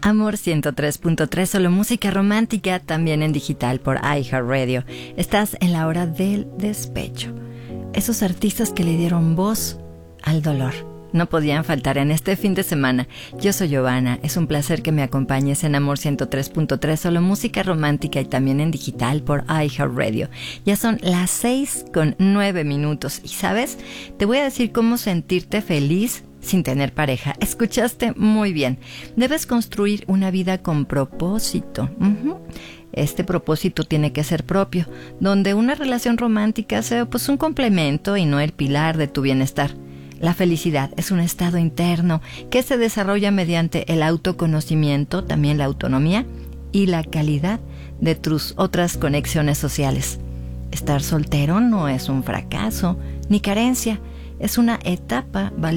Amor 103.3, solo música romántica, también en digital por iHeartRadio. Estás en la hora del despecho. Esos artistas que le dieron voz al dolor no podían faltar en este fin de semana. Yo soy Giovanna, es un placer que me acompañes en Amor 103.3, solo música romántica y también en digital por iHeartRadio. Ya son las 6:09 y ¿sabes? Te voy a decir cómo sentirte feliz sin tener pareja. Escuchaste muy bien. Debes construir una vida con propósito. Este propósito tiene que ser propio, donde una relación romántica sea pues un complemento y no el pilar de tu bienestar. La felicidad es un estado interno que se desarrolla mediante el autoconocimiento, también la autonomía y la calidad de tus otras conexiones sociales. Estar soltero no es un fracaso ni carencia, es una etapa valiosa